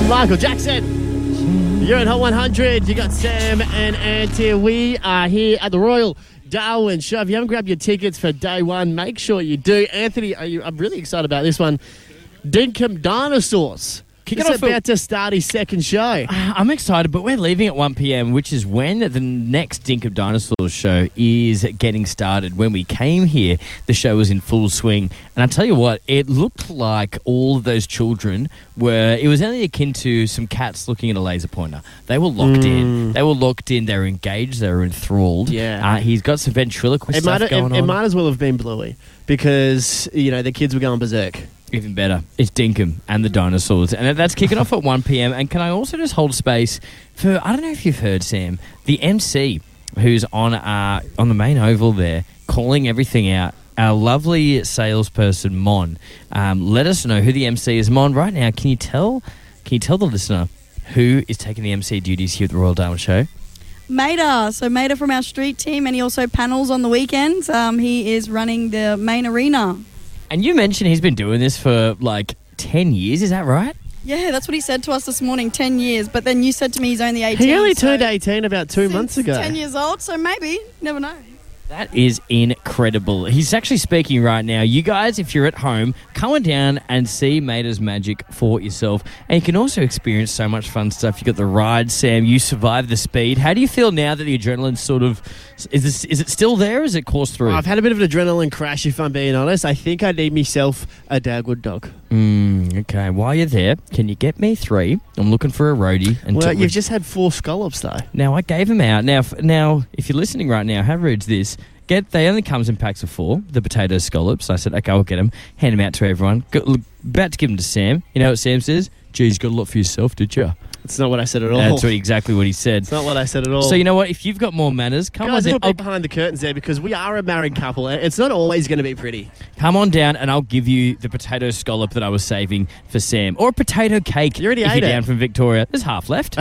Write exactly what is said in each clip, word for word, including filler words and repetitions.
Michael Jackson. You're at Hot one hundred. You got Sam and Ant here. We are here at the Royal Darwin Show. If you haven't grabbed your tickets for day one, make sure you do. Anthony, are you, I'm really excited about this one. Dinkum Dinosaurs. Kick It's it off about for- to start his second show. I'm excited, but we're leaving at one p.m, which is when the next Dink of Dinosaurs show is getting started. When we came here, the show was in full swing. And I tell you what, it looked like all of those children were, it was only akin to some cats looking at a laser pointer. They were locked Mm. in. They were locked in. They were engaged. They were enthralled. Yeah. Uh, he's got some ventriloquist It stuff might, going it, it on. might as well have been Bluey because, you know, the kids were going berserk. Even better, it's Dinkum and the Dinosaurs. And that's kicking off at one p.m. And can I also just hold space for, I don't know if you've heard, Sam, the M C who's on uh, on the main oval there, calling everything out, our lovely salesperson, Mon. Um, let us know who the M C is. Mon, right now, can you tell, can you tell the listener who is taking the M C duties here at the Royal Darwin Show? Maida, so Maida from our street team, and he also panels on the weekends. Um, he is running the main arena. And you mentioned he's been doing this for like ten years, is that right? Yeah, that's what he said to us this morning, ten years. But then you said to me he's only eighteen. He only so turned eighteen about two since months ago. ten years old, so maybe. Never know. That is incredible. He's actually speaking right now. You guys, if you're at home, come on down and see Maida's magic for yourself. And you can also experience so much fun stuff. You got the ride, Sam. You survived the speed. How do you feel now that the adrenaline's sort of... Is this, is it still there or is it coursed through? I've had a bit of an adrenaline crash, if I'm being honest. I think I need myself a Dagwood dog. Mm, okay, while you're there, can you get me three? I'm looking for a roadie. And Well, to- you've just had four scallops, though. Now, I gave them out. Now, f- now, if you're listening right now, how rude's this? Get They only comes in packs of four, the potato scallops. I said, okay, I'll get them. Hand them out to everyone. Go, look, about to give them to Sam. You know what Sam says? Geez, got a lot for yourself, did you? It's not what I said at all. That's what, exactly what he said. It's not what I said at all. So, you know what? If you've got more manners, come Guys, on a down. bit behind the curtains there because we are a married couple. and It's not always going to be pretty. Come on down and I'll give you the potato scallop that I was saving for Sam. Or a potato cake. You already if ate you're it. down from Victoria. There's half left.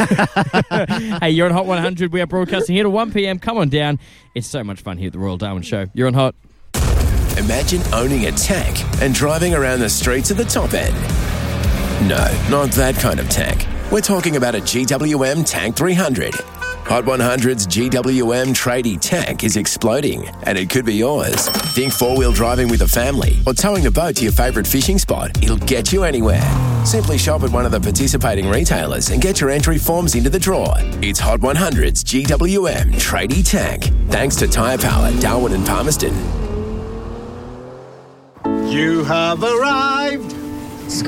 Hey, you're on Hot one hundred. We are broadcasting here to one p.m. Come on down. It's so much fun here at the Royal Darwin Show. You're on Hot. Imagine owning a tank and driving around the streets at the top end. No, not that kind of tank. We're talking about a G W M Tank three hundred. Hot one hundred's G W M tradie tank is exploding, and it could be yours. Think four-wheel driving with a family or towing a boat to your favourite fishing spot. It'll get you anywhere. Simply shop at one of the participating retailers and get your entry forms into the draw. It's Hot one hundred's G W M tradie tank, thanks to Tyre Power, Darwin and Palmerston. You have arrived